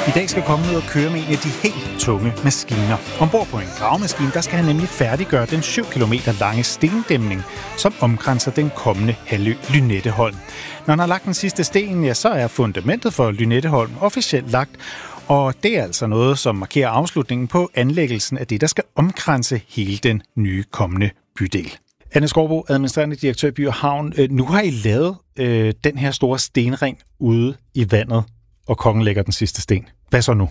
I dag skal kongen ud og køre med en af de helt tunge maskiner. Ombord på en gravemaskine, der skal han nemlig færdiggøre den 7 km lange stendæmning, som omkranser den kommende halvø Lynetteholm. Når han har lagt den sidste sten, ja, så er fundamentet for Lynetteholm officielt lagt, og det er altså noget, som markerer afslutningen på anlæggelsen af det, der skal omkranse hele den nye kommende bydel. Anne Skovbo, administrerende direktør i By & Havn. Nu har I lavet den her store stenring ude i vandet, og kongen lægger den sidste sten. Hvad så nu?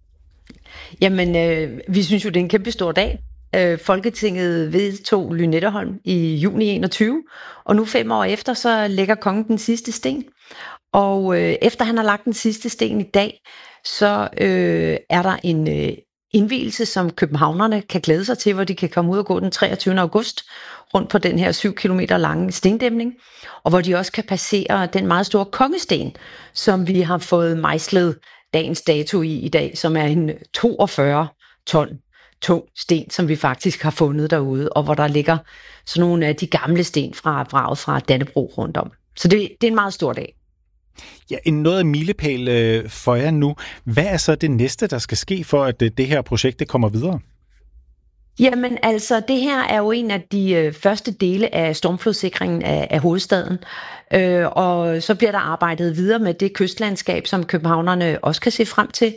Jamen, vi synes jo, det er en kæmpe stor dag. Folketinget vedtog Lynetteholm i juni 21, og nu 5 år efter, så lægger kongen den sidste sten. Og efter han har lagt den sidste sten i dag, så er der en indvielse, som københavnerne kan glæde sig til, hvor de kan komme ud og gå den 23. august rundt på den her 7 km lange stendæmning, og hvor de også kan passere den meget store kongesten, som vi har fået mejslet dagens dato i dag, som er en 42 ton tung sten, som vi faktisk har fundet derude, og hvor der ligger sådan nogle af de gamle sten fra vraget fra Dannebrog rundt om. Så det er en meget stor dag. Ja, noget af milepæl for jer nu. Hvad er så det næste, der skal ske for, at det her projekt det kommer videre? Jamen altså, det her er jo en af de første dele af stormflodssikringen af hovedstaden, og så bliver der arbejdet videre med det kystlandskab, som københavnerne også kan se frem til,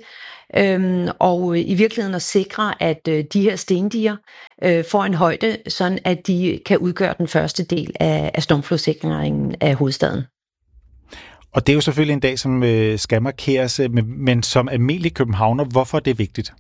og i virkeligheden at sikre, at de her stendiger får en højde, sådan at de kan udgøre den første del af stormflodssikringen af hovedstaden. Og det er jo selvfølgelig en dag, som skal markeres, men som almindelig københavner, hvorfor er det vigtigt?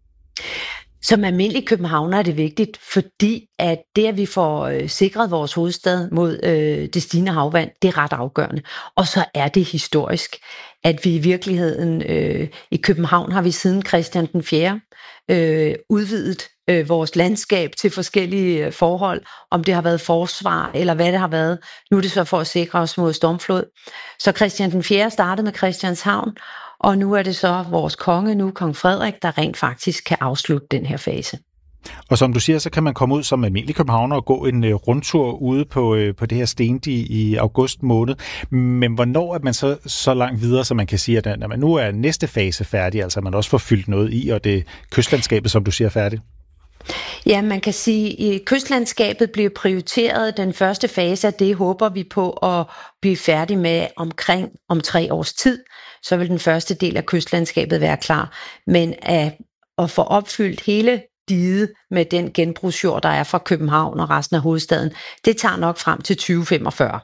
Som almindelig københavner er det vigtigt, fordi at det, at vi får sikret vores hovedstad mod det stigende havvand, det er ret afgørende. Og så er det historisk, at vi i virkeligheden i København har vi siden Christian den 4. Udvidet vores landskab til forskellige forhold, om det har været forsvar eller hvad det har været. Nu er det så for at sikre os mod stormflod. Så Christian den 4. startede med Christianshavn, og nu er det så vores konge, nu kong Frederik, der rent faktisk kan afslutte den her fase. Og som du siger, så kan man komme ud som almindelig københavner og gå en rundtur ude på det her stendige i august måned. Men hvornår er man så langt videre, så man kan sige, at når man nu er næste fase færdig, altså man også får fyldt noget i, og det kystlandskabet, som du siger, er færdigt? Ja, man kan sige, at kystlandskabet bliver prioriteret. Den første fase af det håber vi på at blive færdig med om 3 års tid. Så vil den første del af kystlandskabet være klar. Men at få opfyldt hele diget med den genbrugsjord, der er fra København og resten af hovedstaden, det tager nok frem til 2045.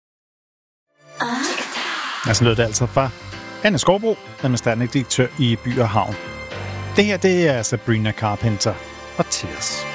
Altså lød det altså fra Anne Skovbo, administrerende direktør i By & Havn. Det her, det er Sabrina Carpenter og Tears.